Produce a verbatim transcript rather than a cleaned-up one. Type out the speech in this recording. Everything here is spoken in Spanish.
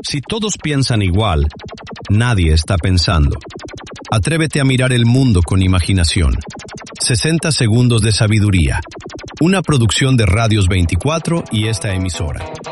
Si todos piensan igual, nadie está pensando. Atrévete a mirar el mundo con imaginación. sesenta segundos de sabiduría. Una producción de Radios veinticuatro y esta emisora.